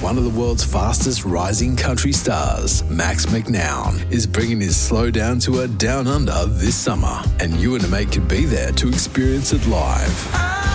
one of the world's fastest rising country stars, Max McNown, is bringing his Slow Down tour down under this summer, and you and a mate could be there to experience it live.